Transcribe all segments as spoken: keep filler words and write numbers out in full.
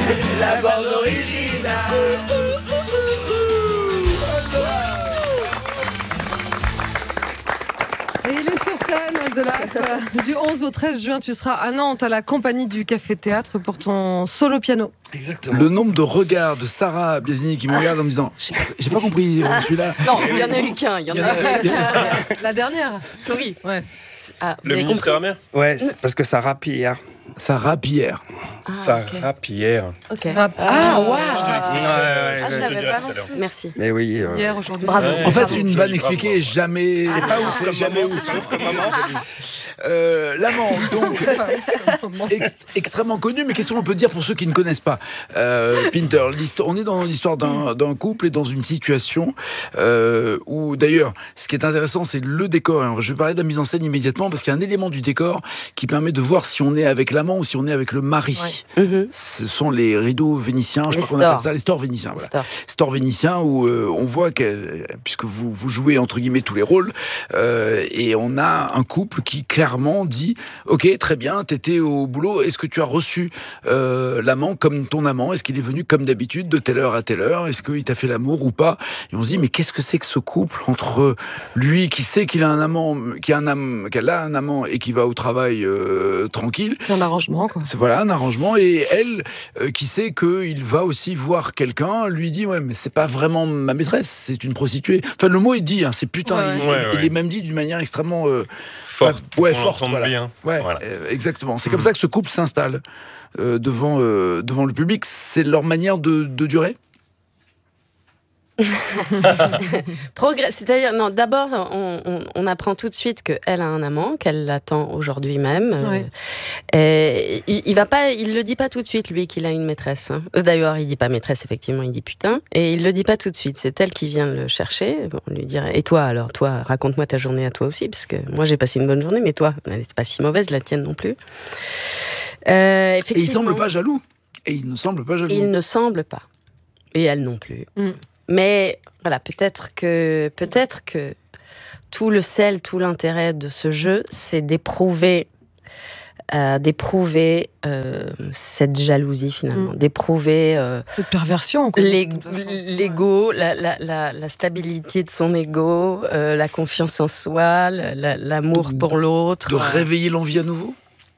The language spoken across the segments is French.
la bande originale. Et il est sur scène de la du onze au treize juin. Tu seras à Nantes à la compagnie du Café Théâtre pour ton solo piano. Exactement. Le nombre de regards de Sarah Biasini qui me regarde en me disant j'ai pas, j'ai pas compris euh, celui-là. Non, il y en a eu qu'un. Il y en a eu La dernière. Oui. Ouais. Ah, Le ministre de la Mer. Ouais, c'est parce que Sarah Pierre. Sarah Pierre. Ah, Sarah okay. Pierre. Ok. Ah, Ah, waouh. Ouais, ouais, Ah, je ouais. l'avais pas non plus. Merci. Mais oui. euh, Hier, aujourd'hui. Bravo. Ouais. En fait, Bravo. une vanne expliquée est jamais. C'est pas ouf c'est comme jamais maman, ouf. c'est pas ouf comme maman. Euh, L'amant, donc ex- extrêmement connu, mais qu'est-ce qu'on peut dire pour ceux qui ne connaissent pas euh, Pinter, l'histoire, on est dans l'histoire d'un, d'un couple et dans une situation euh, où, d'ailleurs, ce qui est intéressant, c'est le décor. Alors, je vais parler de la mise en scène immédiatement parce qu'il y a un élément du décor qui permet de voir si on est avec l'amant ou si on est avec le mari. Ouais. Mm-hmm. Ce sont les rideaux vénitiens, je Les crois qu'on appelle stores. ça les stores vénitiens. Voilà. Stores. Stores vénitiens où euh, on voit que, puisque vous, vous jouez entre guillemets tous les rôles, euh, et on a un couple qui clairement dit ok, très bien, t'étais au boulot, est-ce que tu as reçu euh, l'amant comme ton amant, est-ce qu'il est venu comme d'habitude de telle heure à telle heure, est-ce qu'il t'a fait l'amour ou pas? Et on se dit mais qu'est-ce que c'est que ce couple entre lui qui sait qu'il a un amant, qui a un am, qu'elle a un amant et qui va au travail euh, tranquille, C'est un arrangement, quoi. c'est voilà un arrangement, et elle euh, qui sait qu'il va aussi voir quelqu'un, lui dit ouais mais c'est pas vraiment ma maîtresse, c'est une prostituée. Enfin le mot est dit, hein, c'est putain, Ouais, il, ouais. il- Ouais, il ouais. est même dit d'une manière extrêmement euh, Fort. ouais On forte, l'entende voilà. bien. Ouais, Voilà. euh, exactement. C'est comme ça que ce couple s'installe euh, devant euh, devant le public. C'est leur manière de, de durer. Progrès, c'est-à-dire, non, d'abord, on, on, on apprend tout de suite qu'elle a un amant, qu'elle l'attend aujourd'hui même. Ouais. Euh, et il, il va pas, il le dit pas tout de suite, lui, qu'il a une maîtresse. Hein. D'ailleurs, il dit pas maîtresse, effectivement, il dit putain. Et il le dit pas tout de suite. C'est elle qui vient le chercher. On lui dirait, et toi, alors, toi, raconte-moi ta journée à toi aussi, parce que moi, j'ai passé une bonne journée, mais toi, elle n'était pas si mauvaise, la tienne non plus. Euh, Et il effectivement, semble pas jaloux. Et il ne semble pas jaloux. il ne semble pas. Et elle non plus. Mm. Mais voilà, peut-être que, peut-être que tout le sel, tout l'intérêt de ce jeu, c'est d'éprouver, euh, d'éprouver euh, cette jalousie finalement, Mm. d'éprouver euh, Cette perversion, quoi. l'é- de toute façon. l'ego, la, la, la, la stabilité de son ego, euh, la confiance en soi, la- la- l'amour De- pour l'autre. De réveiller l'envie à nouveau.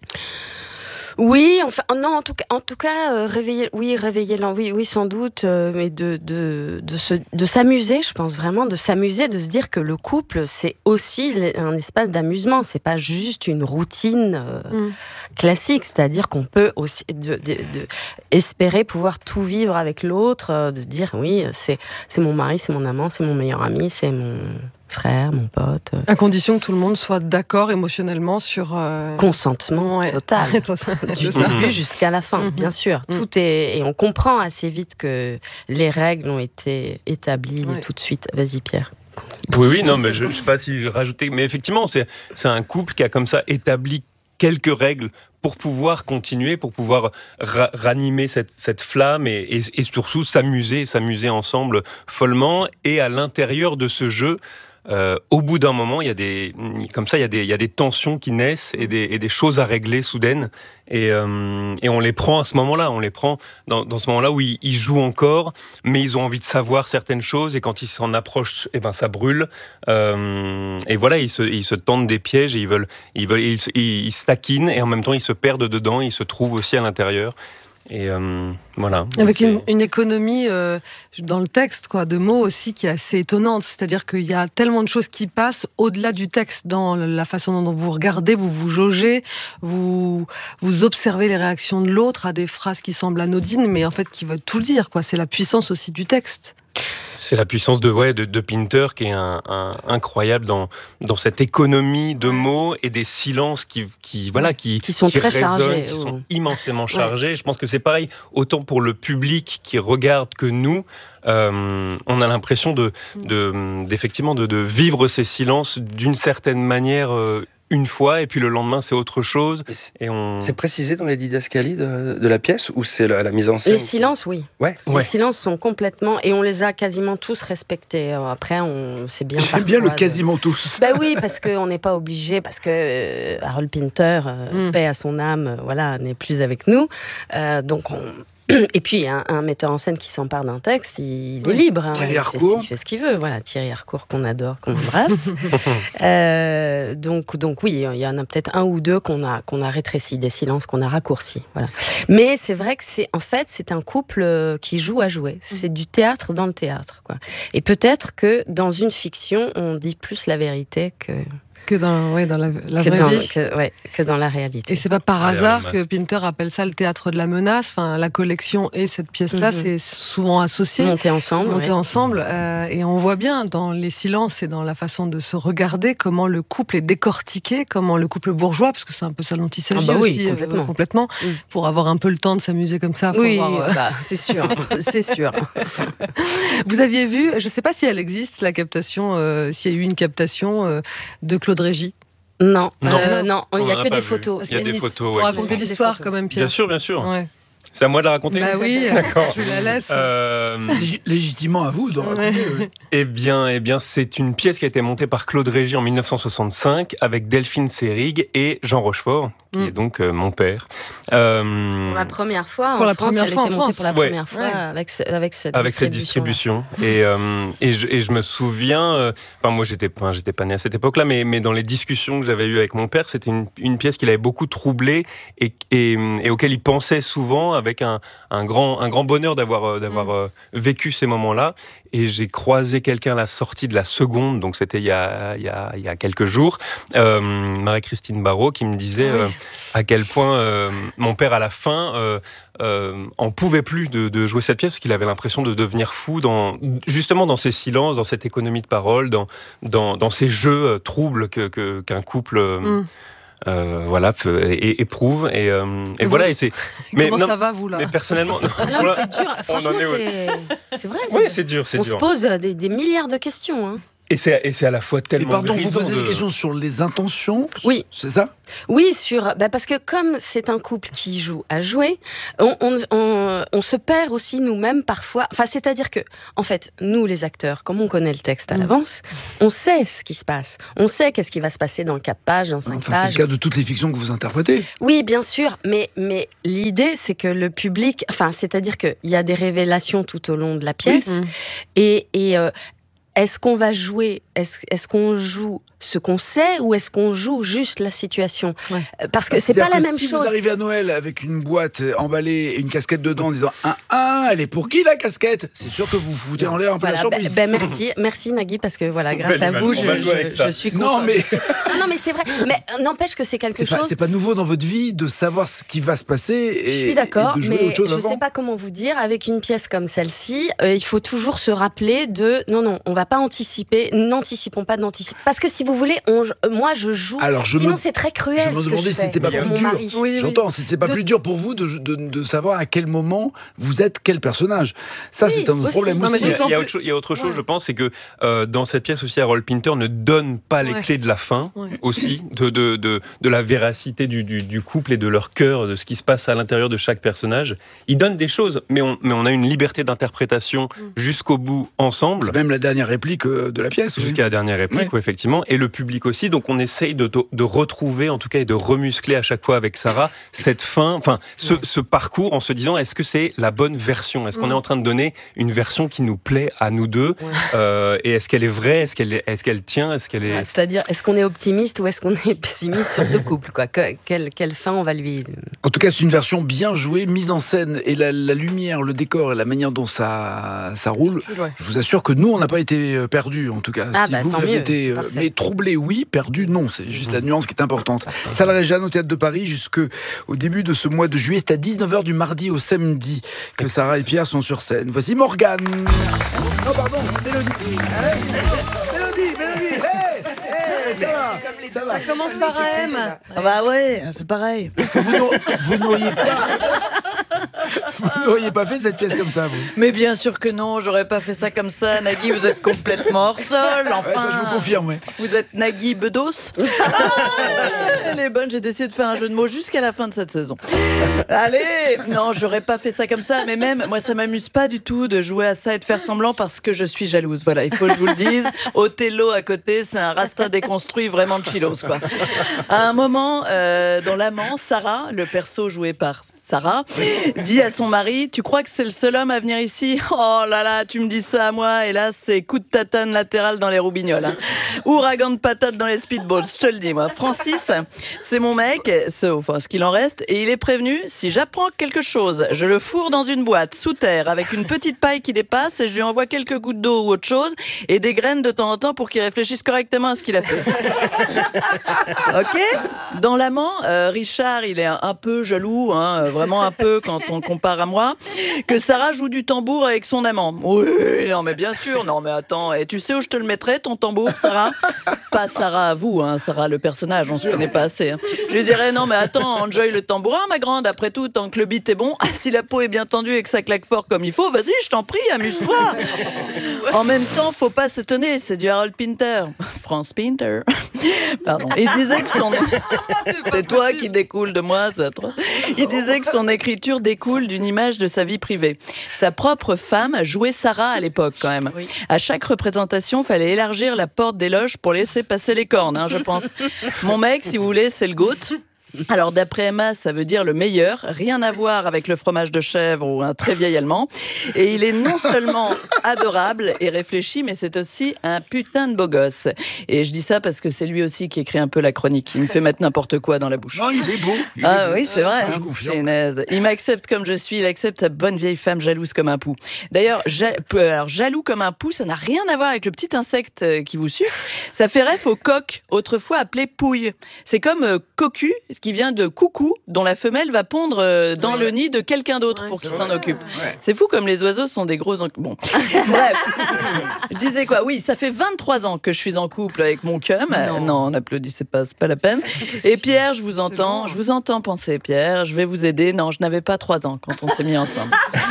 Oui, enfin, non, en tout cas, en tout cas euh, réveiller, oui, réveiller l'envie, oui, sans doute, euh, mais de, de, de, se, de s'amuser, je pense vraiment, de s'amuser, de se dire que le couple, c'est aussi un espace d'amusement, c'est pas juste une routine euh, Mm. classique, c'est-à-dire qu'on peut aussi de, de, de espérer pouvoir tout vivre avec l'autre, euh, de dire oui, c'est, c'est mon mari, c'est mon amant, c'est mon meilleur ami, c'est mon frère, mon pote. euh, À condition que tout le monde soit d'accord émotionnellement sur. euh, Consentement ouais. total. Du C'est ça. début jusqu'à la fin, Mhm. bien sûr. Mhm. Tout est, et on comprend assez vite que les règles ont été établies Ouais. tout de suite. Vas-y, Pierre. Oui, oui, non, mais je ne sais pas si rajouter, mais effectivement, c'est, c'est un couple qui a comme ça établi quelques règles pour pouvoir continuer, pour pouvoir ra- ranimer cette, cette flamme et, et, et surtout s'amuser, s'amuser ensemble follement. Et à l'intérieur de ce jeu, euh, au bout d'un moment, il y a des, comme ça, il y a des, il y a des tensions qui naissent et des, et des choses à régler soudaines. Et, euh, et on les prend à ce moment-là, on les prend dans, dans ce moment-là où ils, ils jouent encore, mais ils ont envie de savoir certaines choses, et quand ils s'en approchent, eh ben ça brûle. Euh, et voilà, ils se, ils se tendent des pièges et ils veulent, ils veulent, ils, ils, ils se taquinent, et en même temps ils se perdent dedans, ils se trouvent aussi à l'intérieur. Et euh, voilà. Avec C'est- une, une économie euh, dans le texte, quoi, de mots aussi qui est assez étonnante. C'est-à-dire qu'il y a tellement de choses qui passent au-delà du texte, dans la façon dont vous regardez, vous vous jaugez, vous, vous observez les réactions de l'autre à des phrases qui semblent anodines, mais en fait qui veulent tout le dire, quoi. C'est la puissance aussi du texte. C'est la puissance de, ouais, de, de Pinter qui est un, un, incroyable dans, dans cette économie de mots et des silences qui, qui, voilà, qui, Qui sont très résonnent, chargés, qui oh. sont immensément chargés. Je pense que c'est pareil, autant pour le public qui regarde que nous. Euh, on a l'impression de, de, d'effectivement de, de vivre ces silences d'une certaine manière euh, une fois, et puis le lendemain c'est autre chose. Mais c'est- Et on... C'est précisé dans les didascalies de, de la pièce ou c'est la, la mise en scène? Les silences, oui. Ouais. Les Ouais. silences sont complètement... Et on les a quasiment tous respectés. Alors après, on c'est bien J'aime bien le parfois de- quasiment tous. Ben oui, parce qu'on n'est pas obligé, parce que euh, Harold Pinter, euh, Mm. paix à son âme, euh, voilà, n'est plus avec nous. Euh, donc on, Et puis, un, un metteur en scène qui s'empare d'un texte, il, il est libre. Hein, Thierry il, fait, Harcourt. il fait ce qu'il veut. Voilà, Thierry Harcourt qu'on adore, qu'on embrasse. euh, donc, donc oui, il y en a peut-être un ou deux qu'on a, qu'on a rétréci, des silences qu'on a raccourcis. Voilà. Mais c'est vrai que c'est, en fait, c'est un couple qui joue à jouer. C'est du théâtre dans le théâtre, quoi. Et peut-être que dans une fiction, on dit plus la vérité que... Que dans, ouais, dans la, la que, vraie dans, vie. que, ouais, que dans la réalité. Et c'est pas par Ah, hasard la que menace. Pinter appelle ça le théâtre de la menace. Enfin, la collection et cette pièce-là, Mhm. c'est souvent associé. Monter ensemble. Monter ouais. ensemble. Euh, et on voit bien dans les silences et dans la façon de se regarder comment le couple est décortiqué, comment le couple bourgeois, parce que c'est un peu ça dont il s'agit Ah bah oui, aussi, complètement. euh, complètement, Mm. pour avoir un peu le temps de s'amuser comme ça. Faut Oui, voir, euh, bah, c'est sûr, c'est sûr. Vous aviez vu, je ne sais pas si elle existe, la captation, euh, s'il y a eu une captation euh, de Claude Régis. Non, Non. euh, non, il n'y On a en a que pas des vu. photos. Il y a des photos, Pour ouais, raconter qui sont- l'histoire des quand même, Pierre. Bien sûr, bien sûr. Ouais. C'est à moi de la raconter. Bah oui, D'accord. je la laisse. Euh, Lég- légitimement à vous de raconter. ouais. Eh bien, eh bien, c'est une pièce qui a été montée par Claude Régis en mille neuf cent soixante-cinq avec Delphine Seyrig et Jean Rochefort, qui Mm. est donc euh, mon père. Euh, Pour la première fois, Pour en la France, première elle fois en était montée France. pour la Ouais. première fois Ouais. avec, ce- avec cette avec cette distribution. distribution. Et, euh, et, je, et je me souviens, euh, enfin moi j'étais, enfin, j'étais pas né à cette époque-là, mais, mais dans les discussions que j'avais eues avec mon père, c'était une, une pièce qui l'avait beaucoup troublé et, et, et auquel il pensait souvent avec un, un, grand, un grand bonheur d'avoir, euh, d'avoir euh, vécu ces moments-là. Et j'ai croisé quelqu'un à la sortie de la seconde, donc c'était il y a, il y a, il y a quelques jours, euh, Marie-Christine Barrault, qui me disait Ah oui. euh, à quel point euh, mon père à la fin euh, euh, en pouvait plus de, de jouer cette pièce, parce qu'il avait l'impression de devenir fou, dans, justement dans ces silences, dans cette économie de parole, dans, dans, dans ces jeux euh, troubles que, que, qu'un couple... euh, Mm. euh, voilà, f- é- éprouve et, euh, et Et voilà vous- et c'est Comment non, ça va, vous, là mais personnellement Ah non, mais c'est dur. Franchement, en est où c'est c'est vrai. oui c'est- c'est dur c'est On dur se pose des, des milliards de questions. Hein. et c'est et c'est à la fois Et tellement pardon, vous grisant posez de- des questions sur les intentions. Oui. C'est ça? Oui, sur, bah parce que comme c'est un couple qui joue à jouer, on, on, on, on se perd aussi nous-mêmes parfois. Enfin, c'est-à-dire que, en fait, nous les acteurs, comme on connaît le texte à Mm. l'avance, on sait ce qui se passe. On sait qu'est-ce qui va se passer dans quatre pages, dans cinq Enfin, c'est pages. le cas de toutes les fictions que vous interprétez. Oui, bien sûr, mais, mais l'idée, c'est que le public... Enfin, c'est-à-dire qu'il y a des révélations tout au long de la pièce, Mm. et... et euh, est-ce qu'on va jouer, est-ce, est-ce qu'on joue ce qu'on sait ou est-ce qu'on joue juste la situation? Ouais. Euh, Parce que c'est C'est-à-dire pas la que même si chose. vous arrivez à Noël avec une boîte emballée et une casquette dedans en disant un un, elle est pour qui la casquette? C'est sûr que vous vous foutez en l'air un peu la Voilà, ben, surprise. ben merci, merci Nagui, parce que voilà, grâce Belle à image. vous, On je, va jouer je- avec ça. je suis Non, content. mais- non, non, mais c'est vrai. Mais euh, n'empêche que c'est quelque C'est pas, chose. c'est pas nouveau dans votre vie de savoir ce qui va se passer et, Je suis d'accord, et de jouer mais autre chose je avant. sais pas comment vous dire. Avec une pièce comme celle-ci, euh, il faut toujours se rappeler de non, non, on va pas anticiper, n'anticipons pas d'anticiper. Parce que si vous voulez, on, euh, moi je joue. Alors, je Sinon me- c'est très cruel. je me ce que demandais je si fais c'était pas pour plus mon dur. mari. Oui, oui. J'entends, c'était pas De- plus dur pour vous de, de, de savoir à quel moment vous êtes quel personnage. Ça, Oui, c'est un autre aussi. problème Non, mais aussi. Il y a, d'autant il y a plus- autre chose, il y a autre chose, Ouais. je pense, c'est que euh, dans cette pièce aussi, Harold Pinter ne donne pas les Ouais. clés de la fin Ouais. aussi, de, de, de, de la véracité du, du, du couple et de leur cœur, de ce qui se passe à l'intérieur de chaque personnage. Il donne des choses, mais on, mais on a une liberté d'interprétation Mm. jusqu'au bout ensemble. C'est même la dernière réplique euh, de la pièce. oui. Jusqu'à la dernière réplique, Ouais. oui, effectivement, et le public aussi. Donc on essaye de, de retrouver, en tout cas, et de remuscler à chaque fois avec Sarah cette fin, enfin, ce, ce parcours en se disant, est-ce que c'est la bonne version? Est-ce qu'on Mm. est en train de donner une version qui nous plaît à nous deux? Euh, Et est-ce qu'elle est vraie? Est-ce qu'elle est, est-ce qu'elle tient? Est-ce qu'elle est... Ouais, C'est-à-dire, est-ce qu'on est optimiste ou est-ce qu'on est pessimiste sur ce couple, quoi? Que- quelle, quelle fin on va lui... En tout cas, c'est une version bien jouée, mise en scène, et la, la lumière, le décor et la manière dont ça, ça roule. Ouais. Je vous assure que nous, on n'a pas été euh, perdus, en tout cas. Ah si bah, vous, tant vous avez mieux, été, c'est euh, parfait. mais troublés, oui, perdus, non. C'est juste la nuance qui est importante. Salle Réjeanne au Théâtre de Paris jusqu'au début de ce mois de juillet. C'est à dix-neuf heures du mardi au samedi que Sarah et Pierre sont sur scène. Voici Morgane. Non, pardon, c'est Mélodie. Hey, Mélodie, Mélodie, hey, hey, ça va, ça va. Ça commence par M. Ah bah ouais, c'est pareil. Parce que vous n'aur- vous n'auriez pas, vous n'auriez pas fait cette pièce comme ça, vous. Mais bien sûr que non, j'aurais pas fait ça comme ça. Nagui, vous êtes complètement hors sol. Enfin, Ouais, ça, je vous confirme, ouais. Vous êtes Nagui Bedos. Ah, elle est bonne, j'ai décidé de faire un jeu de mots jusqu'à la fin de cette saison. Allez, non, j'aurais pas fait ça comme ça. Mais même, moi, ça m'amuse pas du tout de jouer à ça et de faire semblant parce que je suis jalouse. Voilà, il faut que je vous le dise. Othello à côté, c'est un rastin déconstruit vraiment de chilos, quoi. À un moment, euh, dans l'amant, Sarah, le perso joué par Sarah, dit à son son mari, tu crois que c'est le seul homme à venir ici? Oh là là, tu me dis ça à moi, et là, c'est coup de tatane latéral dans les roubignoles. Hein. Ouragan de patates dans les speedballs, je te le dis, moi. Francis, c'est mon mec, ce, enfin, ce qu'il en reste, et il est prévenu, si j'apprends quelque chose, je le fourre dans une boîte, sous terre, avec une petite paille qui dépasse, et je lui envoie quelques gouttes d'eau ou autre chose, et des graines de temps en temps pour qu'il réfléchisse correctement à ce qu'il a fait. Ok? Dans l'amant, euh, Richard, il est un, un peu jaloux, hein, vraiment un peu quand on compare à moi, que Sarah joue du tambour avec son amant. Oui, non mais bien sûr, non mais attends, et tu sais où je te le mettrais ton tambour, Sarah? Pas Sarah à vous, hein, Sarah le personnage, on se connaît pas assez. Hein. Je lui dirais, non mais attends, enjoy le tambourin ma grande, après tout, tant que le beat est bon, si la peau est bien tendue et que ça claque fort comme il faut, vas-y, je t'en prie, amuse-toi. En même temps, faut pas s'étonner, c'est du Harold Pinter. France Pinter. Pardon. Il disait que son... C'est toi qui découle de moi, ça. Il disait que son écriture découle d'une image de sa vie privée. Sa propre femme jouait Sarah à l'époque, quand même. Oui. À chaque représentation, il fallait élargir la porte des loges pour laisser passer les cornes, hein, je pense. Mon mec, si vous voulez, c'est le GOAT. Alors d'après Emma, ça veut dire le meilleur, rien à voir avec le fromage de chèvre ou un très vieil allemand. Et il est non seulement adorable et réfléchi, mais c'est aussi un putain de beau gosse. Et je dis ça parce que c'est lui aussi qui écrit un peu la chronique. Il me fait mettre n'importe quoi dans la bouche. Non, il est beau. Il ah est oui, beau. c'est vrai. Ah, je hein. confirme. Il m'accepte comme je suis, il accepte sa bonne vieille femme jalouse comme un pou. D'ailleurs, ja- alors, jaloux comme un pou, ça n'a rien à voir avec le petit insecte qui vous suce. Ça fait ref au coq, autrefois appelé pouille. C'est comme euh, cocu, qui vient de coucou, dont la femelle va pondre euh, dans oui. le nid de quelqu'un d'autre ouais, pour qu'il s'en occupe. Ouais. C'est fou comme les oiseaux sont des gros... En... Bon, bref. Je disais quoi? Oui, ça fait vingt-trois ans que je suis en couple avec mon cum. Non, non n'applaudissez pas, c'est pas la peine. Et Pierre, je vous entends, bon. je vous entends penser, Pierre, je vais vous aider. Non, je n'avais pas trois ans quand on s'est mis ensemble.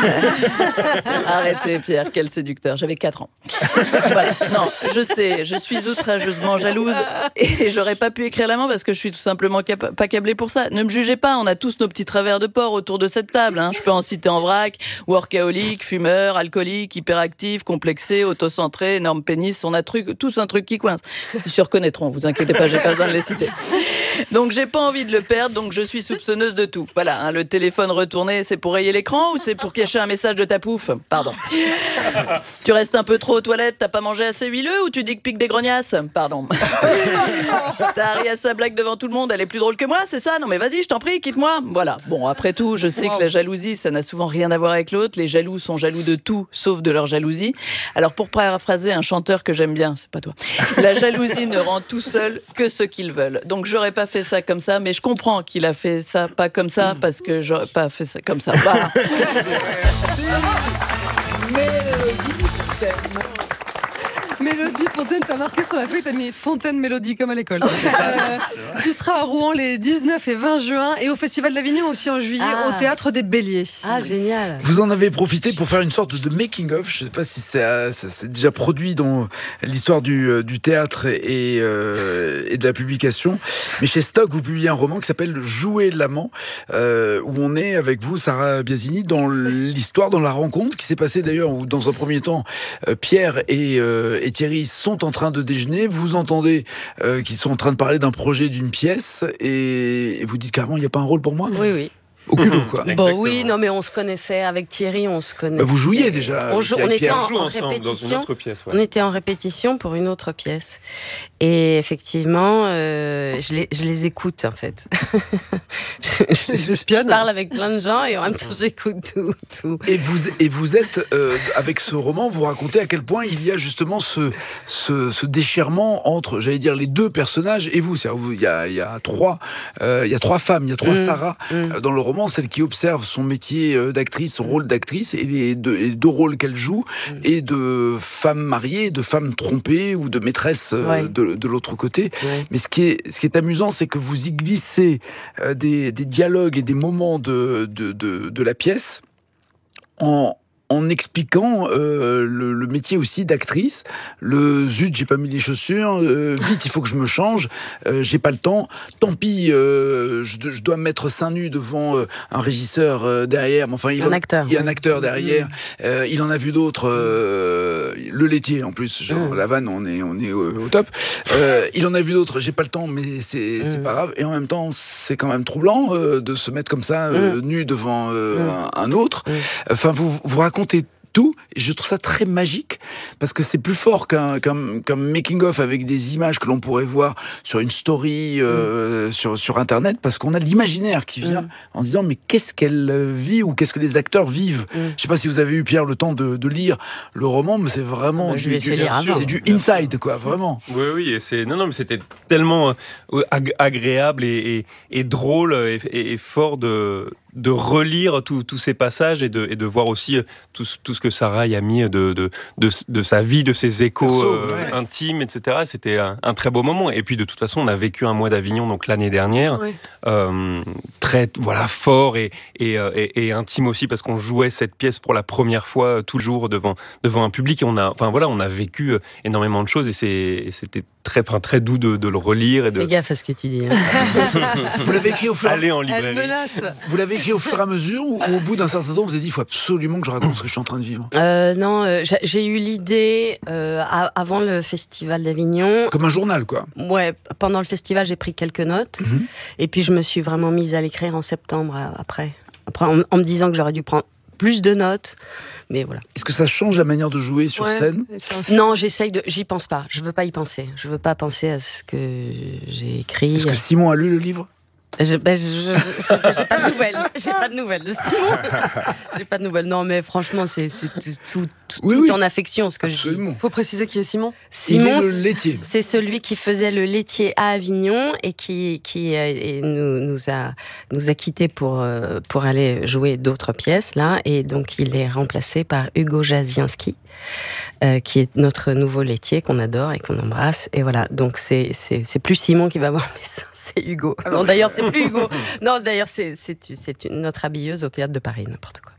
Arrêtez, Pierre, quel séducteur. J'avais quatre ans. Voilà. Non, je sais, je suis outrageusement jalouse et j'aurais pas pu écrire l'amant parce que je suis tout simplement capa- pas câblée pour ça. Ne me jugez pas, on a tous nos petits travers de porc autour de cette table. Hein. Je peux en citer en vrac, workaholique, fumeur, alcoolique, hyperactif, complexé, autocentré, énorme pénis, on a truc, tous un truc qui coince. Ils se reconnaîtront, vous inquiétez pas, j'ai pas besoin de les citer. Donc j'ai pas envie de le perdre, donc je suis soupçonneuse de tout. Voilà, hein, le téléphone retourné, c'est pour rayer l'écran ou c'est pour cacher un message de ta pouffe? Pardon. Tu restes un peu trop aux toilettes, t'as pas mangé assez huileux ou tu dis que pique des grognasses? Pardon. T'as ri à sa blague devant tout le monde, elle est plus drôle que moi, c'est ça? Non mais vas-y, je t'en prie, quitte-moi. Voilà. Bon, après tout, je sais wow. que la jalousie, ça n'a souvent rien à voir avec l'autre. Les jaloux sont jaloux de tout, sauf de leur jalousie. Alors pour paraphraser un chanteur que j'aime bien, c'est pas toi, la jalousie ne rend tout seul que ce qu'ils veulent. Donc j'aurais pas fait ça comme ça, mais je comprends qu'il a fait ça pas comme ça, parce que j'aurais pas fait ça comme ça. Voilà. Mélodie Fontaine, t'as marqué sur la feuille, t'as mis Fontaine Mélodie comme à l'école. euh, tu seras à Rouen les dix-neuf et vingt juin et au Festival d'Avignon aussi en juillet ah. au Théâtre des Béliers. Ah, génial. Vous en avez profité pour faire une sorte de making-of. Je ne sais pas si ça s'est déjà produit dans l'histoire du, du théâtre et, euh, et de la publication. Mais chez Stock, vous publiez un roman qui s'appelle Jouer l'amant, euh, où on est avec vous, Sarah Biasini, dans l'histoire, dans la rencontre qui s'est passée d'ailleurs, où dans un premier temps, euh, Pierre et, euh, et Thierry sont en train de déjeuner. Vous entendez euh, qu'ils sont en train de parler d'un projet, d'une pièce, et, et vous dites carrément, il n'y a pas un rôle pour moi? Oui, oui. Au culot, quoi. Bon, oui, non, mais on se connaissait avec Thierry, on se connaissait. Bah vous jouiez déjà. On, jou- on était en, on joue en ensemble répétition. dans une autre pièce. Ouais. On était en répétition pour une autre pièce. Et effectivement, euh, je, les, je les écoute en fait. je, je, je parle avec plein de gens et en même temps j'écoute tout. tout. Et vous, et vous êtes euh, avec ce roman, vous racontez à quel point il y a justement ce, ce, ce déchirement entre, j'allais dire, les deux personnages et vous. C'est-à-dire, vous, il y a, il y a trois, euh, il y a trois femmes, il y a trois mmh, Sarah mmh. Euh, dans le roman. Celle qui observe son métier d'actrice, son rôle d'actrice et les deux, les deux rôles qu'elle joue, mmh. et de femme mariée, de femme trompée ou de maîtresse ouais. de, de l'autre côté. Ouais. Mais ce qui est, ce qui est amusant, c'est que vous y glissez euh, des, des dialogues et des moments de, de, de, de la pièce en en expliquant euh, le, le métier aussi d'actrice. Le zut, j'ai pas mis les chaussures, euh, vite, il faut que je me change, euh, j'ai pas le temps, tant pis, euh, je, je dois me mettre seins nus devant euh, un régisseur euh, derrière, enfin, il, Un en, acteur. il y a un acteur derrière, euh, il en a vu d'autres, euh, le laitier en plus, genre Mm. la vanne, on est, on est au, au top. Euh, il en a vu d'autres, j'ai pas le temps, mais c'est, Mm. c'est pas grave. Et en même temps, c'est quand même troublant euh, de se mettre comme ça, euh, Mm. nu devant euh, Mm. un, un autre. Mm. Enfin, vous, vous racontez tout, et je trouve ça très magique, parce que c'est plus fort qu'un, qu'un, qu'un making-of avec des images que l'on pourrait voir sur une story, euh, mm. sur, sur Internet, parce qu'on a l'imaginaire qui vient mm. en disant, mais qu'est-ce qu'elle vit, ou qu'est-ce que les acteurs vivent. Mm. Je sais pas si vous avez eu, Pierre, le temps de, de lire le roman, mais c'est vraiment bah, du, du, du c'est du inside, quoi, vraiment. Oui, oui, et c'est, non, non, mais c'était tellement euh, ag- agréable et, et, et drôle et, et, et fort de... de relire tous ces passages et de, et de voir aussi tout, tout ce que Sarah y a mis de, de, de, de sa vie, de ses échos Perso, euh, ouais. intimes, et cetera. C'était un, un très beau moment. Et puis de toute façon, on a vécu un mois d'Avignon donc l'année dernière, Oui. euh, très voilà fort et, et, et, et intime aussi parce qu'on jouait cette pièce pour la première fois tout le jour devant devant un public. Et on a, enfin voilà, on a vécu énormément de choses et, c'est, et c'était très, enfin, très doux de, de le relire et de. Fais gaffe à ce que tu dis. Hein. Vous l'avez écrit au fur et à Aller en Elle librairie. menace. Vous l'avez écrit au fur et à mesure, ou, ou au bout d'un certain temps, vous avez dit, il faut absolument que je raconte ce que je suis en train de vivre. Euh, non, euh, j'ai, j'ai eu l'idée euh, à, avant le festival d'Avignon. Comme un journal, quoi. Ouais, pendant le festival, j'ai pris quelques notes. Mhm. Et puis, je me suis vraiment mise à l'écrire en septembre euh, après. Après, en, en me disant que j'aurais dû prendre plus de notes. Mais voilà. Est-ce que ça change la manière de jouer sur Ouais, scène? et c'est un film. Non, j'essaye de. J'y pense pas. Je veux pas y penser. Je veux pas penser à ce que j'ai écrit. Est-ce que Simon a lu le livre? Je, ben, je, je, je- j'ai pas de nouvelles. J'ai pas de nouvelles de Simon. J'ai pas de nouvelles. Non, mais franchement, c'est, c'est tout, tout, Oui, tout oui. en affection ce que je dis. Absolument. Faut préciser qui est Simon. Simon, Il est le laitier. c'est celui qui faisait le laitier à Avignon et qui, qui euh, et nous, nous, a, nous a quittés pour, euh, pour aller jouer d'autres pièces, là. Et donc, il est remplacé par Hugo Jazienski, euh, qui est notre nouveau laitier qu'on adore et qu'on embrasse. Et voilà, donc c'est, c'est, c'est plus Simon qui va voir mes seins, c'est Hugo. Non, d'ailleurs, c'est plus Hugo. Non, d'ailleurs, c'est, c'est, c'est une, notre habilleuse au Théâtre de Paris, n'importe quoi.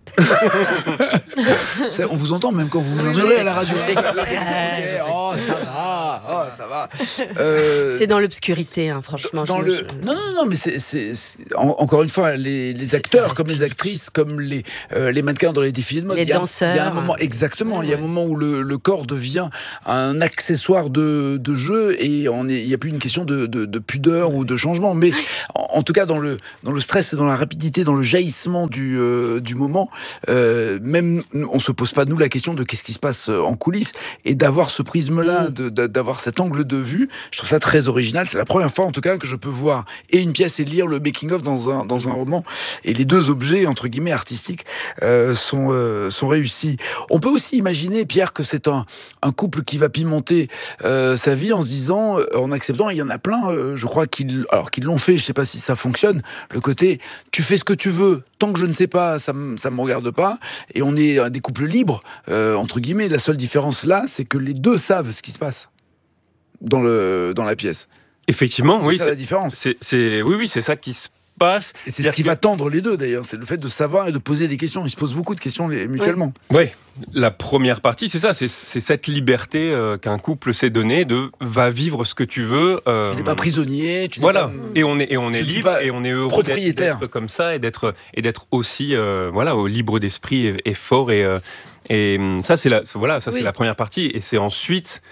Ça, on vous entend même quand vous Oui, je murmurez sais. à la radio. Je fais exprès, Ok, je fais oh, ça va, oh, ça va. Euh, C'est dans l'obscurité, hein, franchement. dans je- le... je- Non, non, non, mais c'est, c'est, c'est- en- encore une fois, les, les acteurs, ça comme les reste actrices, comme les, euh, les mannequins dans les défilés de mode, Les il y a- danseurs. il y a un moment, exactement, il y a un moment où le, le corps devient un accessoire de, de jeu et on est- il n'y a plus une question de, de, de pudeur ou de changement. Mais en, en tout cas, dans le, dans le stress et dans la rapidité, dans le jaillissement du, euh, du moment, euh, même nous, on se pose pas nous la question de qu'est-ce qui se passe en coulisses et d'avoir ce prisme-là, Mm. de, de- d'avoir cet angle de vue, je trouve ça très original. C'est la première fois en tout cas que je peux voir et une pièce et lire le making-of dans un, dans un roman. Et les deux objets, entre guillemets, artistiques euh, sont, euh, sont réussis. On peut aussi imaginer, Pierre, que c'est un, un couple qui va pimenter euh, sa vie en se disant, euh, en acceptant, il y en a plein, euh, je crois qu'ils, alors qu'ils l'ont fait, je sais pas si ça fonctionne, le côté, tu fais ce que tu veux, tant que je ne sais pas, ça ne me regarde pas, et on est euh, des couples libres, euh, entre guillemets. La seule différence là, c'est que les deux savent ce qui se passe dans, le, dans la pièce. Effectivement, C'est oui, ça c'est, la différence. c'est, c'est, oui, oui, c'est ça qui se passe. Et c'est ce C'est-à-dire qui que- va tendre les deux d'ailleurs, c'est le fait de savoir et de poser des questions. Ils se posent beaucoup de questions les- mutuellement. Oui, la première partie, c'est ça, c'est, c'est cette liberté euh, qu'un couple s'est donnée de va vivre ce que tu veux. euh, Tu n'es pas prisonnier, tu n'es Voilà, pas... et on est, et on est Je dis libre pas et on est heureux propriétaire. d'être, d'être comme ça et d'être, et d'être aussi euh, voilà, au libre d'esprit et, et fort. Et, euh, et hum, ça, c'est la, voilà, ça, Oui. c'est la première partie. Et c'est ensuite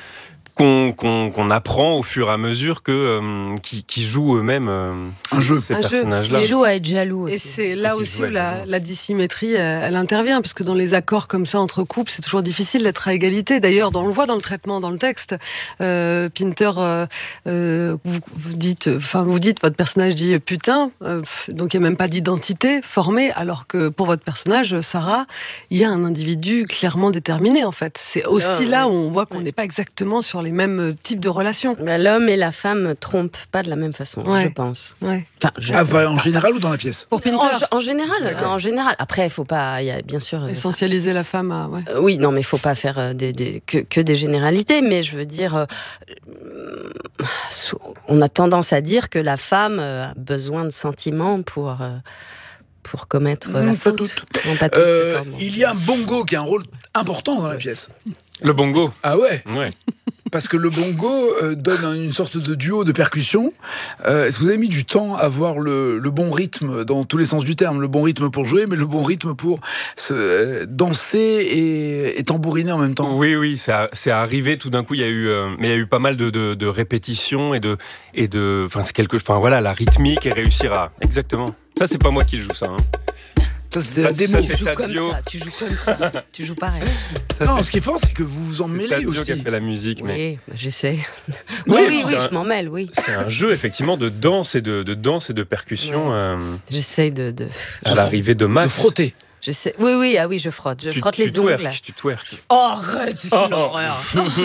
qu'on, qu'on, qu'on apprend au fur et à mesure que, euh, qui, qui jouent eux-mêmes euh, Un jeu. ces Un jeu. personnages-là. Il joue à être jaloux aussi. Et c'est là Qui aussi joue où la, là-dedans. la dissymétrie, euh, elle intervient, parce que dans les accords comme ça entre couples, c'est toujours difficile d'être à égalité. D'ailleurs, on le voit dans le traitement, dans le texte. Euh, Pinter, euh, euh, vous, vous dites, enfin, vous dites, votre personnage dit putain, euh, donc il n'y a même pas d'identité formée, alors que pour votre personnage, Sarah, il y a un individu clairement déterminé, en fait. C'est aussi Ah, là où ouais. on voit qu'on n'est pas exactement sur les mêmes types de relations. Ben, l'homme et la femme trompent pas de la même façon, Ouais. je pense. Ouais. Enfin, je- Ah, bah, en général ou dans la pièce? Pour Pinter, en, en général, D'accord. en général. Après, il faut pas, il y a bien sûr. euh, essentialiser la femme à... Ouais. euh, oui, non, mais il faut pas faire euh, des, des- que, que des généralités. Mais je veux dire, euh, euh, on a tendance à dire que la femme euh, a besoin de sentiments pour. euh, pour commettre Mmh, la pas faute. toutes. Non, pas toutes, Euh, d'accord, bon. il y a un bongo qui a un rôle important dans la pièce. Le bongo. Ah ouais. Ouais. Parce que le bongo euh, donne une sorte de duo de percussion. Euh, Est-ce que vous avez mis du temps à voir le, le bon rythme dans tous les sens du terme? Le bon rythme pour jouer, mais le bon rythme pour se, euh, danser et, et tambouriner en même temps. Oui, oui, ça- c'est arrivé tout d'un coup. Il y a eu, euh, mais il y a eu pas mal de, de, de répétitions et de, et de, enfin, c'est quelque, enfin voilà, la rythmique et réussir à, exactement. Ça, c'est pas moi qui joue ça. Hein. Ça, c'était Ça, la démo. ça, Tu c'est joues comme Tadzio. ça, tu joues comme ça, tu joues pareil. Ça, Non, c'est- ce qui est fort, c'est que vous vous en c'est mêlez Tadzio aussi. qui a fait la musique, mais Oui, bah, j'essaie. Oui, Oui, oui, c'est oui, un- je m'en mêle, oui. c'est un jeu effectivement de danse et de, de danse et de percussion euh, J'essaie de, de... à l'arrivée de De Max. frotter. J'essaie... Oui, oui, ah oui, je frotte. Je Tu- frotte tu les twerk, ongles. Tu twerk. Oh, arrête, quelle horreur.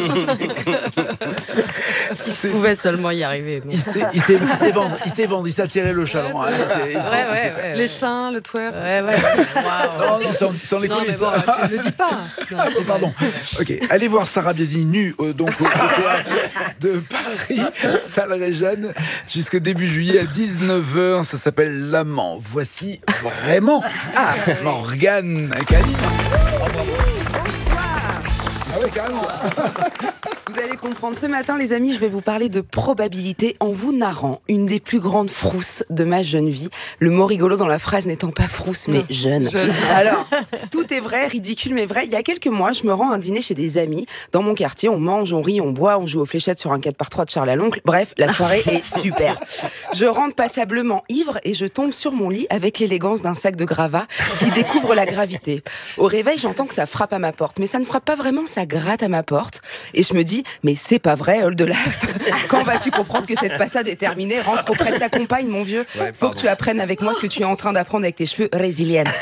Si je pouvais seulement y arriver. bon. Il sait, il sait, il sait vendre, il sait vendre, il sait attirer le chaland. hein, il sait- il sait- Ouais, il sait ouais, faire. ouais. Les seins, le twerk. Ouais, ouais. Waouh. Non, non, sans, sans les Non, mais coulisses. bon, tu le dis pas. Non, Ah, c'est- pardon. Ok, allez voir Sarah Biasi nue euh, donc au théâtre de Paris, salle Réjeanne, jusqu'au début juillet à dix-neuf heures. Ça s'appelle L'Amant. Voici vraiment ah, Morgane Caline. Ah ouais, carrément. Vous allez comprendre. Ce matin, les amis, je vais vous parler de probabilité en vous narrant une des plus grandes frousses de ma jeune vie. Le mot rigolo dans la phrase n'étant pas frousse, mais jeune. Jeune. Alors, tout est vrai, ridicule, mais vrai. Il y a quelques mois, je me rends à un dîner chez des amis. Dans mon quartier, on mange, on rit, on boit, on joue aux fléchettes sur un quatre par trois de Charles à l'oncle. Bref, la soirée est super. Je rentre passablement ivre et je tombe sur mon lit avec l'élégance d'un sac de gravats qui découvre la gravité. Au réveil, j'entends que ça frappe à ma porte, mais ça ne frappe pas vraiment, ça gratte à ma porte. Et je me dis, mais c'est pas vrai, Oldelaf. Quand vas-tu comprendre que cette passade est terminée? Rentre auprès de ta compagne, mon vieux. Ouais, Faut pardon. que tu apprennes avec moi ce que tu es en train d'apprendre avec tes cheveux. Résilience.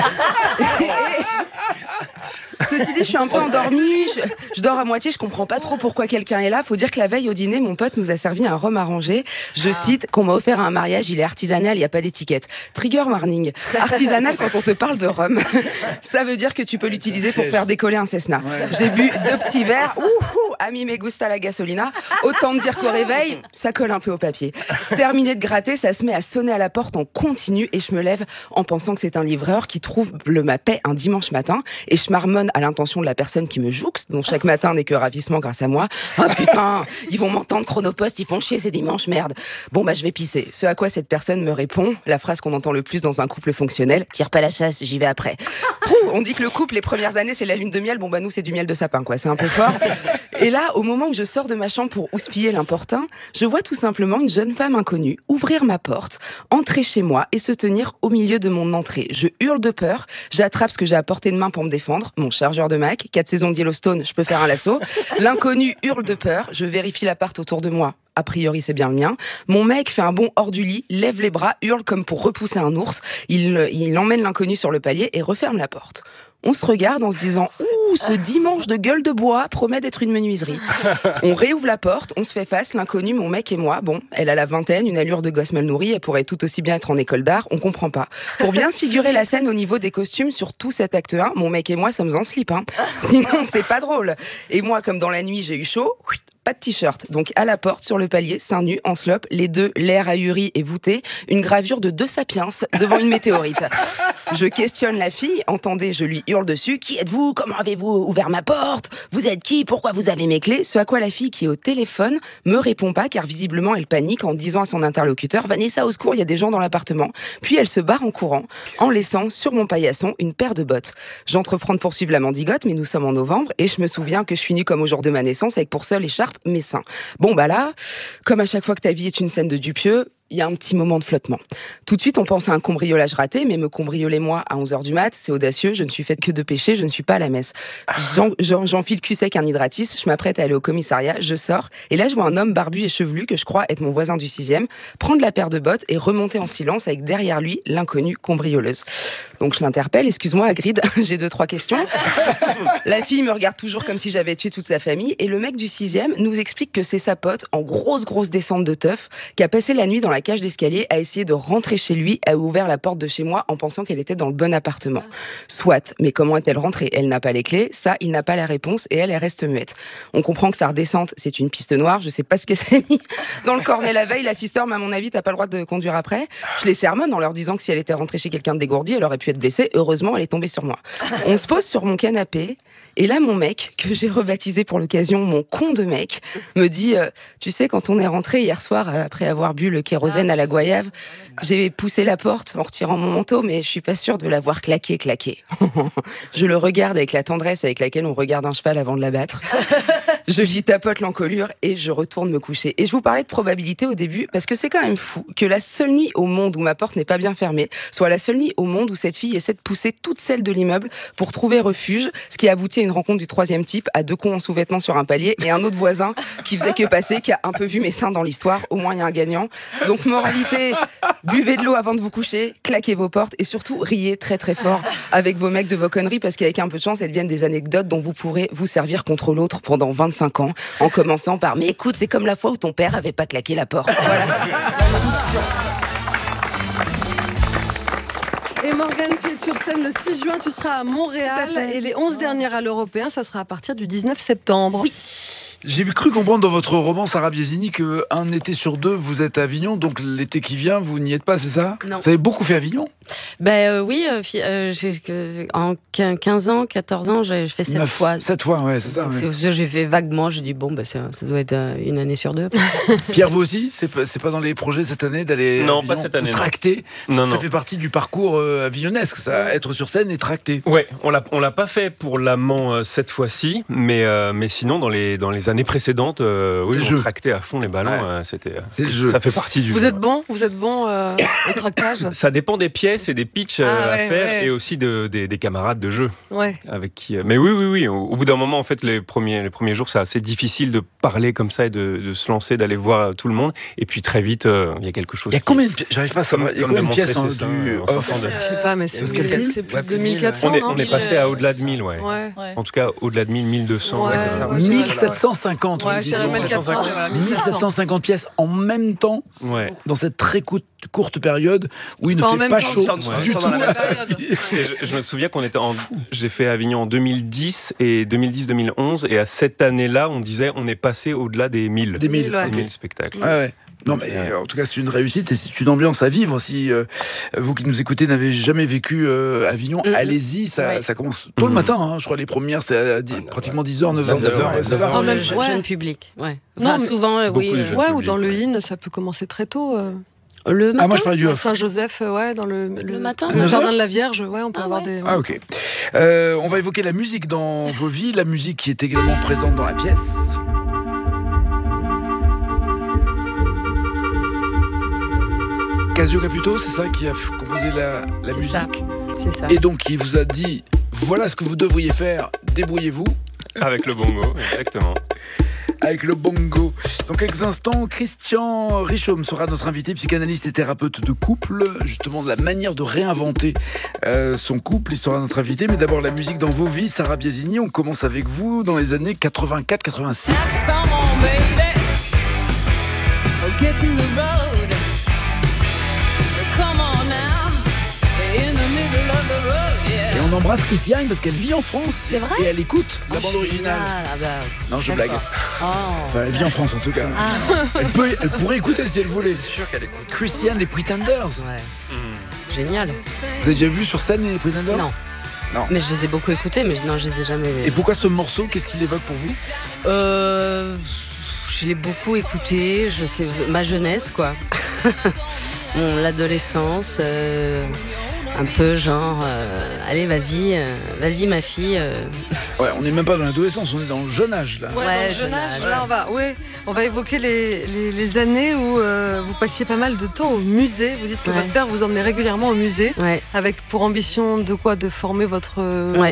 Ceci dit, je suis un peu endormie, je, je dors à moitié, je comprends pas trop pourquoi quelqu'un est là. Faut dire que la veille au dîner, mon pote nous a servi un rhum arrangé. Je cite, qu'on m'a offert à un mariage, il est artisanal, il n'y a pas d'étiquette. Trigger warning. Artisanal, quand on te parle de rhum, ça veut dire que tu peux l'utiliser pour faire décoller un Cessna. J'ai bu deux petits verres, ouhou, ami me gusta la gasolina. Autant me dire qu'au réveil, ça colle un peu au papier. Terminé de gratter, ça se met à sonner à la porte en continu et je me lève en pensant que c'est un livreur qui trouve le ma paix un dimanche matin et je marmonne à l'intention de la personne qui me jouxte, dont chaque matin n'est que ravissement grâce à moi. Ah putain, ils vont m'entendre chronopost, ils font chier, c'est dimanche, merde. Bon bah je vais pisser. Ce à quoi cette personne me répond, la phrase qu'on entend le plus dans un couple fonctionnel, tire pas la chasse, j'y vais après. Pouh, on dit que le couple, les premières années, c'est la lune de miel, bon bah nous c'est du miel de sapin quoi, c'est un peu fort. Et là, au moment où je sors de ma chambre pour houspiller l'importun, je vois tout simplement une jeune femme inconnue ouvrir ma porte, entrer chez moi et se tenir au milieu de mon entrée. Je hurle de peur, j'attrape ce que j'ai à portée de main pour me défendre, mon chargeur de Mac, quatre saisons de Yellowstone, je peux faire un lasso. L'inconnu hurle de peur, je vérifie l'appart autour de moi. A priori, c'est bien le mien. Mon mec fait un bond hors du lit, lève les bras, hurle comme pour repousser un ours. Il, il emmène l'inconnu sur le palier et referme la porte. On se regarde en se disant « Ouh, ce dimanche de gueule de bois promet d'être une menuiserie. » On réouvre la porte, on se fait face, l'inconnu, mon mec et moi. Bon, elle a la vingtaine, une allure de gosse mal nourrie, elle pourrait tout aussi bien être en école d'art, on comprend pas. Pour bien se figurer la scène au niveau des costumes, sur tout cet acte un, mon mec et moi sommes en slip. Hein. Sinon, c'est pas drôle. Et moi, comme dans la nuit, j'ai eu chaud, pas de t-shirt. Donc à la porte, sur le palier, seins nus, en slop, les deux, l'air ahuri et voûté, une gravure de deux sapiens devant une météorite. Je questionne la fille, entendez, je lui hurle dessus. Qui êtes-vous? Comment avez-vous ouvert ma porte? Vous êtes qui? Pourquoi vous avez mes clés? Ce à quoi la fille qui est au téléphone me répond pas, car visiblement elle panique en disant à son interlocuteur « Vanessa, au secours, il y a des gens dans l'appartement ». Puis elle se barre en courant, en laissant sur mon paillasson une paire de bottes. J'entreprends de poursuivre la mendigote, mais nous sommes en novembre, et je me souviens que je suis nue comme au jour de ma naissance, avec pour seule écharpe mes seins. Bon bah là, comme à chaque fois que ta vie est une scène de Dupieux, il y a un petit moment de flottement. Tout de suite, on pense à un cambriolage raté, mais me cambrioler moi à onze heures du mat, c'est audacieux, je ne suis faite que de péché, je ne suis pas à la messe. J'en, j'en, j'enfile cul sec un hydratis, je m'apprête à aller au commissariat, je sors, et là je vois un homme barbu et chevelu, que je crois être mon voisin du sixième, prendre la paire de bottes et remonter en silence avec derrière lui l'inconnue cambrioleuse. Donc je l'interpelle, excuse-moi Hagrid, j'ai deux, trois questions. La fille me regarde toujours comme si j'avais tué toute sa famille, et le mec du sixième nous explique que c'est sa pote, en grosse, grosse descente de teuf, qui a passé la nuit dans la cage d'escalier à essayer de rentrer chez lui, a ouvert la porte de chez moi en pensant qu'elle était dans le bon appartement. Soit, mais comment est-elle rentrée ? Elle n'a pas les clés, ça, il n'a pas la réponse, et elle, elle reste muette. On comprend que sa redescente, c'est une piste noire, je sais pas ce qu'elle s'est mis dans le cornet la veille, l'assisteur, mais à mon avis, t'as pas le droit de conduire après. Je les sermonne en leur disant que si elle était rentrée chez quelqu'un de dégourdi, elle aurait pu être blessée. Heureusement, elle est tombée sur moi. On se pose sur mon canapé, et là, mon mec, que j'ai rebaptisé pour l'occasion mon con de mec, me dit euh, tu sais, quand on est rentré hier soir, euh, après avoir bu le kérosène à la goyave, j'ai poussé la porte en retirant mon manteau, mais je suis pas sûre de l'avoir claqué, claqué. Je le regarde avec la tendresse avec laquelle on regarde un cheval avant de l'abattre. Je lui tapote l'encolure et je retourne me coucher. Et je vous parlais de probabilité au début, parce que c'est quand même fou que la seule nuit au monde où ma porte n'est pas bien fermée soit la seule nuit au monde où cette fille essaie de pousser toutes celles de l'immeuble pour trouver refuge, ce qui a abouti à une rencontre du troisième type, à deux cons en sous-vêtements sur un palier et un autre voisin qui faisait que passer, qui a un peu vu mes seins dans l'histoire. Au moins, il y a un gagnant. Donc, moralité, buvez de l'eau avant de vous coucher, claquez vos portes et surtout, riez très très fort avec vos mecs de vos conneries, parce qu'avec un peu de chance, elles deviennent des anecdotes dont vous pourrez vous servir contre l'autre pendant vingt-cinq ans, en commençant par « Mais écoute, c'est comme la fois où ton père avait pas claqué la porte. » Voilà. Et Morgane, tu es sur scène le six juin, tu seras à Montréal, et les onze dernières à l'Européen, ça sera à partir du dix-neuf septembre. Oui. J'ai cru comprendre dans votre roman, Sarah Biasini, qu'un été sur deux, vous êtes à Avignon, donc l'été qui vient, vous n'y êtes pas, c'est ça ? Non. Vous avez beaucoup fait Avignon ? Ben euh, oui, euh, euh, j'ai, euh, en quinze ans, quatorze ans, j'ai fait sept fois. sept fois, ouais, c'est ça. Ouais. C'est, j'ai fait vaguement, j'ai dit bon, ben, ça, ça doit être euh, une année sur deux. Pierre, vous aussi, c'est pas, c'est pas dans les projets cette année d'aller Non, Avignon, pas cette année. Vous tracter Non, ça non. fait partie du parcours euh, avignonesque, ça, être sur scène et tracter. Ouais, on l'a, on l'a pas fait pour l'amant euh, cette fois-ci, mais, euh, mais sinon, dans les, dans les années précédentes, euh, oui, on tractait à fond les ballons. Ouais. Euh, c'était, c'est le jeu. Ça fait partie du Vous jeu. êtes bon Vous êtes bon euh, au tractage ? Ça dépend des pièces et des pitchs euh, Ah, ouais, à faire, ouais. et aussi de, des, des camarades de jeu. Ouais. Avec qui, euh, mais oui, oui, oui. Au, au bout d'un moment, en fait, les premiers, les premiers jours, c'est assez difficile de parler comme ça et de, de se lancer, d'aller voir tout le monde. Et puis très vite, il euh, y a quelque chose. Il y a qui... combien de pièces ? J'arrive pas à savoir. Il y a combien de pièces en, ça, du on off s'entend de... Je sais pas, mais c'est, Parce mille, que- c'est plus ouais, de plus mille quatre cents, On est, non on est passé à au-delà de mille, ouais. Ouais. Ouais. En tout cas, au-delà de mille, mille deux cents. Ouais, Ouais, c'est ça. ouais, mille sept cent cinquante. Ouais, oui, je dirais dis donc. mille quatre cents. voilà, mille mille sept sept cents. cent cinquante pièces en même temps, Ouais. dans cette très courte, courte période où il ne Enfin, en fait même pas temps, chaud ouais. du Pendant tout. la même période. Et je, je me souviens qu'on était en. J'ai fait Avignon en deux mille dix et deux mille dix deux mille onze, et à cette année-là, on disait on est passé au-delà des mille. Des mille, ouais. Des mille spectacles. Ouais, ouais. Non, mais C'est vrai. euh, en tout cas, c'est une réussite et c'est une ambiance à vivre. Si euh, vous qui nous écoutez n'avez jamais vécu euh, Avignon, Mhm. allez-y. Ça, Ouais. ça commence tôt le Mhm. matin. Hein, je crois les premières, c'est à dix- pratiquement dix heures, neuf heures. vingt-neuf heures, ouais, neuf heures. Oh, même- le je- ouais. jeune public, ouais. Non, Enfin, mais- souvent, euh, oui. Beaucoup de euh, jeunes. Ouais, ou public, dans le ouais. I N, ça peut commencer très tôt. euh. Le matin. Ah, moi je parlais du À off. Saint-Joseph, euh, ouais, dans le, Le matin, le neuf jardin heures de la Vierge, ouais, on peut Ah avoir ouais. des. Ah, ok. Euh, on va évoquer la musique dans vos vies, la musique qui est également présente dans la pièce. Casio Caputo, c'est ça qui a f- composé la, la C'est musique. ça. C'est ça. Et donc, il vous a dit voilà ce que vous devriez faire, débrouillez-vous. Avec le bongo, exactement. Avec le bongo. Dans quelques instants, Christian Richaume sera notre invité, psychanalyste et thérapeute de couple, justement de la manière de réinventer euh, son couple. Il sera notre invité, mais d'abord la musique dans vos vies. Sarah Biasini, on commence avec vous dans les années quatre-vingt-quatre quatre-vingt-six. Come on, baby. Get in the road. Come on now. In the middle of the road, yeah. Et on embrasse Christiane parce qu'elle vit en France. C'est vrai Et elle écoute la Oh, bande originale. génial. Ah bah, Non, je d'accord. blague. Oh. Enfin, elle vit en France en tout cas. Ah, Elle, peut, elle pourrait écouter si elle voulait. C'est sûr qu'elle écoute. Christiane, les Pretenders. ouais. Génial. Vous avez déjà vu sur scène les Pretenders? Non. Non. Mais je les ai beaucoup écoutés, mais non, je les ai jamais. Et pourquoi ce morceau? Qu'est-ce qu'il évoque pour vous? Euh, je l'ai beaucoup écouté, je sais, ma jeunesse, quoi. Bon, l'adolescence, euh, un peu genre, euh, allez, vas-y, euh, vas-y, ma fille. euh. Ouais, on n'est même pas dans l'adolescence, on est dans le jeune âge là. Ouais, dans Ouais, le jeune jeune âge, âge. là, on va, ouais, on va évoquer les, les, les années où euh, vous passiez pas mal de temps au musée. Vous dites que Ouais. votre père vous emmenait régulièrement au musée, Ouais. avec pour ambition de quoi? De former votre euh, Ouais.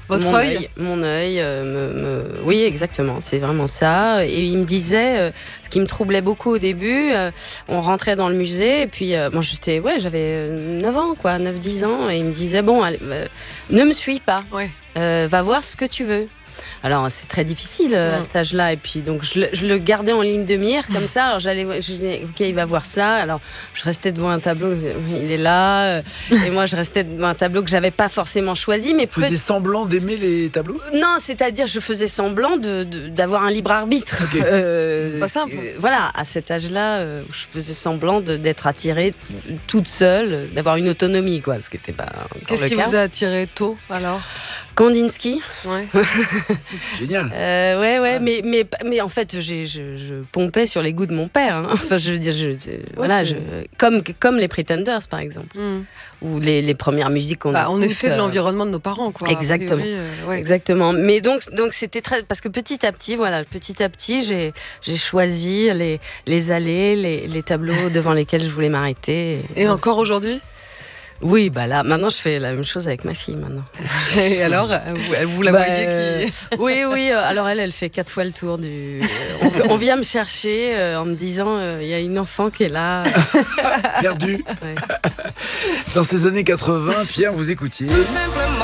Votre mon œil Mon œil, euh, me, me- oui, exactement, c'est vraiment ça. Et il me disait, euh, ce qui me troublait beaucoup au début, euh, on rentrait dans le musée, et puis euh, moi j'étais, ouais, j'avais euh, neuf ans, quoi, neuf dix ans, et il me disait, bon, allez, euh, ne me suis pas, Ouais. euh, va voir ce que tu veux. Alors c'est très difficile euh, à Mm. cet âge-là, et puis donc je le, je le gardais en ligne de mire comme ça. Alors j'allais, je disais, ok, il va voir ça. Alors je restais devant un tableau, il est là, euh, et moi je restais devant un tableau que j'avais pas forcément choisi, mais Vous faisiez semblant d'aimer les tableaux? non, c'est-à-dire je faisais semblant de, de- d'avoir un libre arbitre. Ok. Euh, C'est pas simple. euh, voilà, à cet âge-là, euh, je faisais semblant de- d'être attirée toute seule, d'avoir une autonomie, quoi, ce qui n'était pas encore Qu'est-ce le qui cas. vous a attiré tôt alors? Kandinsky. Ouais. Génial. Euh, ouais, ouais, mais, mais, mais en fait, j'ai, je, je pompais sur les goûts de mon père. hein. Enfin, je veux dire, je, je- voilà, c'est- je, comme, comme les Pretenders, par exemple, Mm. ou les, les premières musiques qu'on Bah, on est écoute, fait de euh, l'environnement de nos parents, quoi. a Exactement. priori, euh, ouais. Exactement. Mais donc, donc c'était très parce que petit à petit, voilà, petit à petit, j'ai, j'ai choisi les, les allées, les, les tableaux devant lesquels je voulais m'arrêter. Et encore aujourd'hui? Oui, bah là, maintenant, je fais la même chose avec ma fille, maintenant. Et alors, vous, vous la Bah, voyez euh, qui... Oui, oui. euh, Alors elle, elle fait quatre fois le tour du. On, on vient me chercher euh, en me disant, euh, il y a une enfant qui est là. Perdu. Ouais. Dans ces années quatre-vingts, Pierre, vous écoutiez. Tout simplement